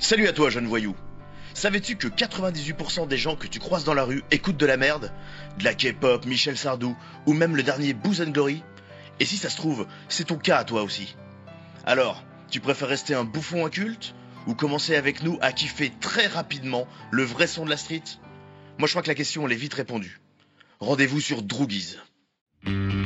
Salut à toi, jeune voyou. Savais-tu que 98% des gens que tu croises dans la rue écoutent de la merde? De la K-pop, Michel Sardou, ou même le dernier Booz Glory? Et si ça se trouve, c'est ton cas à toi aussi. Alors, tu préfères rester un bouffon inculte? Ou commencer avec nous à kiffer très rapidement le vrai son de la street? Moi je crois que la question elle est vite répondue. Rendez-vous sur Droogies.